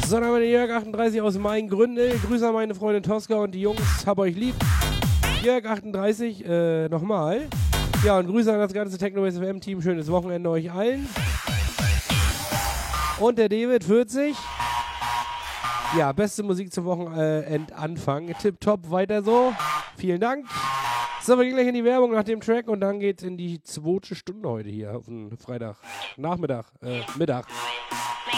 So, dann haben wir den Jörg 38 aus Main-Gründel. Grüße an meine Freundin Tosca und die Jungs. Hab euch lieb. Jörg 38, nochmal. Ja, und Grüße an das ganze Techno FM-Team. Schönes Wochenende euch allen. Und der David 40. Ja, beste Musik zum Wochenendanfang. Tipptopp, weiter so. Vielen Dank. So, wir gehen gleich in die Werbung nach dem Track und dann geht's in die 2. Stunde heute hier auf den Freitag. Mittag.